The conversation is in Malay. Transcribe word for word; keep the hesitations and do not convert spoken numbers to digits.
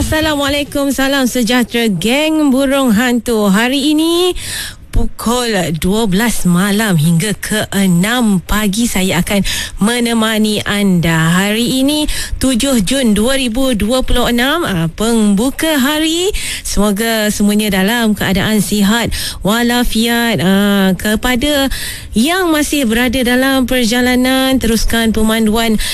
Assalamualaikum, salam sejahtera geng burung hantu. Hari ini pukul dua belas malam hingga ke enam pagi saya akan menemani anda. Hari ini tujuh Jun dua ribu dua puluh enam, pembuka hari. Semoga semuanya dalam keadaan sihat walafiat. Kepada yang masih berada dalam perjalanan, teruskan pemanduan